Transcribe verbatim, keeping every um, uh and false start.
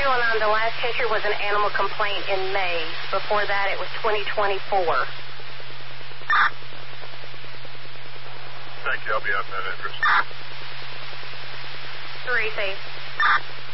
two oh nine, the last picture was an animal complaint in May. Before that, it was twenty twenty-four. Thank you. I'll be out in that address. Teresa.